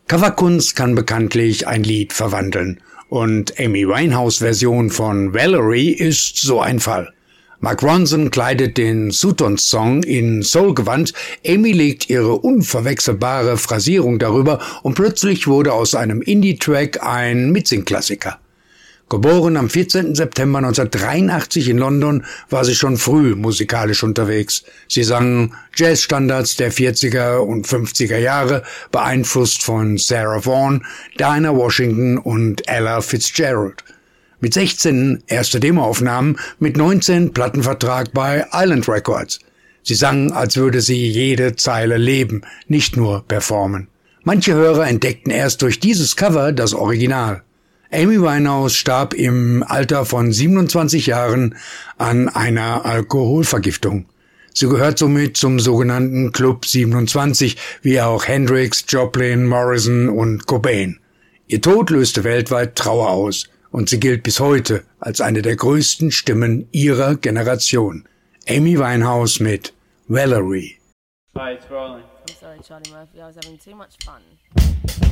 Coverkunst kann bekanntlich ein Lied verwandeln. Und Amy Winehouse' Version von Valerie ist so ein Fall. Mark Ronson kleidet den Sutton-Song in Soul-Gewand, Amy legt ihre unverwechselbare Phrasierung darüber und plötzlich wurde aus einem Indie-Track ein Mitsing-Klassiker. Geboren am 14. September 1983 in London, war sie schon früh musikalisch unterwegs. Sie sang Jazzstandards der 40er und 50er Jahre, beeinflusst von Sarah Vaughan, Dinah Washington und Ella Fitzgerald. Mit 16 erste Demoaufnahmen, mit 19 Plattenvertrag bei Island Records. Sie sang, als würde sie jede Zeile leben, nicht nur performen. Manche Hörer entdeckten erst durch dieses Cover das Original. Amy Winehouse starb im Alter von 27 Jahren an einer Alkoholvergiftung. Sie gehört somit zum sogenannten Club 27, wie auch Hendrix, Joplin, Morrison und Cobain. Ihr Tod löste weltweit Trauer aus und sie gilt bis heute als eine der größten Stimmen ihrer Generation. Amy Winehouse mit Valerie. Hi, it's rolling. I'm sorry, Charlie Murphy. I was having too much fun.